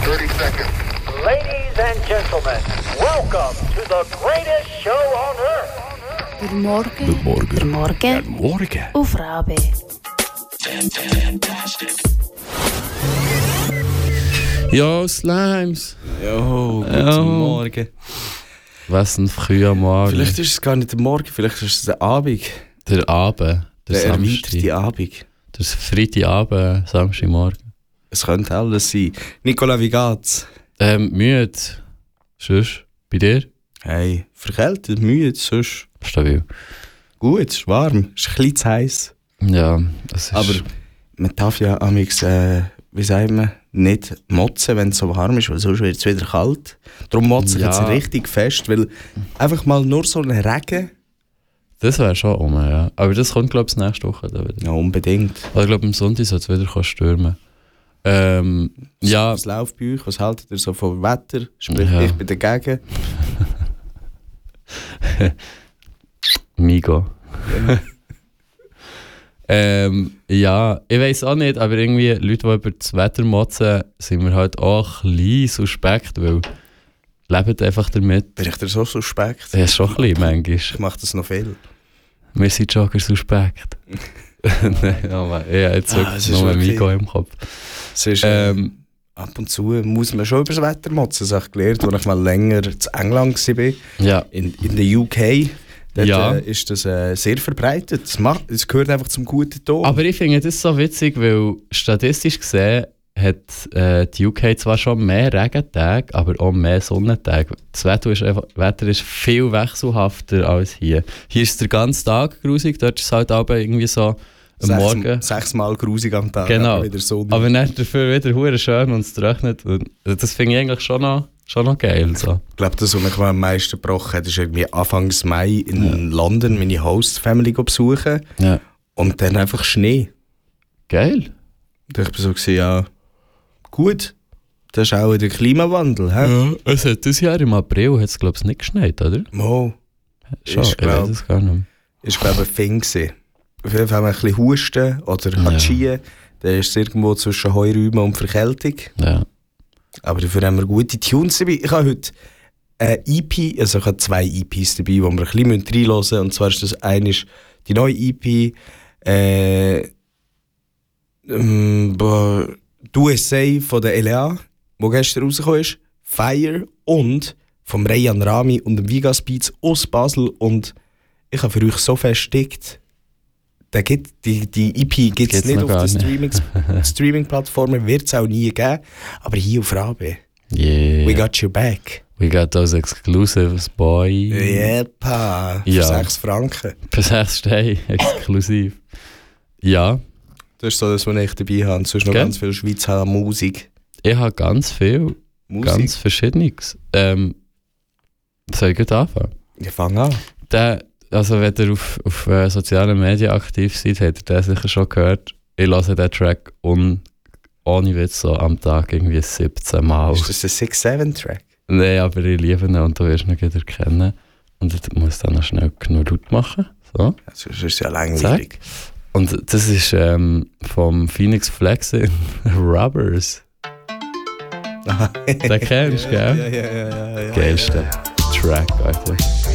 30 seconds. Ladies and gentlemen, welcome to the greatest show on earth. Guten Morgen. Morgen. Auf Rabe. Ja, Slimes. Jo, guten Morgen. Was ein früher Morgen. Vielleicht ist es gar nicht der Morgen, vielleicht ist es der Abend. Der Abend. Der erweiterte Abend. Das Freitagabend, Samstagmorgen. Es könnte alles sein. Nicola, wie geht's? Müde. Sonst? Bei dir? Hey, verkältet, müde, sonst. Stabil. Gut, es ist warm, es ist ein bisschen zu heiß. Ja, das ist... Aber man darf ja amigs, wie sagen wir, nicht motzen, wenn es so warm ist, weil sonst wird es wieder kalt. Darum motze ich jetzt richtig fest, weil einfach mal nur so ein Regen... Das wäre schon rum, ja. Aber das kommt, glaube ich, nächste Woche da wieder. Ja, unbedingt. Also, ich glaube, am Sonntag soll es wieder stürmen. Ja. Was läuft bei euch? Was haltet ihr so vom Wetter? Sprich, ich bin dagegen. Migo. Ja, ich weiss auch nicht, aber irgendwie Leute, die über das Wetter motzen, sind wir halt auch ein bisschen suspekt, weil leben einfach damit. Bin ich dir so suspekt? Ja, schon ein bisschen, manchmal. Ich mache das noch viel. Wir sind Jogger suspekt. Nein, aber ja, jetzt wirklich noch ein Migo im Kopf. Es ist, ab und zu muss man schon über das Wetter motzen. Das habe ich gelernt, als ich mal länger in England war. Ja. In der UK. Dort ist das sehr verbreitet. Es gehört einfach zum guten Ton. Aber ich finde das so witzig, weil statistisch gesehen hat die UK zwar schon mehr Regentage, aber auch mehr Sonnentage. Das Wetter ist viel wechselhafter als hier. Hier ist der ganze Tag grusig, dort ist es halt aber irgendwie so am Morgen. 6-mal grusig am Tag, genau. aber wieder Sonne. Aber dann dafür wieder hure schön und es trocknet. Und das finde ich eigentlich schon noch geil. So. Ich glaube, das, was mich am meisten gebrochen hat, ist irgendwie Anfang Mai in London meine Host-Family besuchen. Ja. Und dann einfach Schnee. Geil. Und ich war so, ja, gut, das ist auch der Klimawandel. He? Ja, es hat dieses Jahr im April hat's, glaube ich, nicht geschneit, oder? Mo. Schon, ich weiß es gar nicht. Ist, glaube ich, ein Fing gewesen. Auf jeden Fall haben wir ein bisschen Husten oder Hatschien. Dann ist es irgendwo zwischen Heurüben und Verkältung. Ja. Aber dafür haben wir gute Tunes dabei. Ich habe heute eine EP, also ich habe 2 EPs dabei, die wir ein bisschen reinhören müssen. Und zwar ist das eine die neue EP, die USA von der LA, die gestern rausgekommen ist, Fire, und vom Rayyan Rami und dem Vigas Beats aus Basel. Und ich habe für euch so versteckt, die EP gibt es nicht auf den Streaming-Plattformen, wird es auch nie geben, aber hier auf Rabe. Yeah. We got your back. We got those exclusives, boy. Jepa, für 6 Franken. Für 6 Steine, exklusiv. Ja. Das ist so das, was ich dabei habe. Sonst noch ganz viel Schweizer Musik. Ich habe ganz viel, ganz Verschiedenes. Soll ich gut anfangen? Ich fange an. Also wenn ihr auf sozialen Medien aktiv seid, habt ihr das sicher schon gehört. Ich höre diesen Track ohne Witz so am Tag irgendwie 17 Mal. Ist das ein 6-7-Track? Nein, aber ich liebe ihn und du wirst ihn wieder erkennen. Und ich muss dann noch schnell genug laut machen. So. Sonst ist es ja langweilig. Und das ist vom Phoenix Flex in Rubbers. Den kennst du, gell? Ja. Geilster Track, Alter.